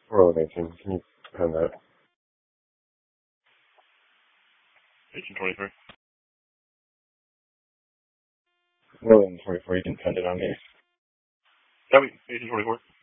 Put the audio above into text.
41118. Can you pen that? 1823. 41124. You can send it on me. Copy. 1824.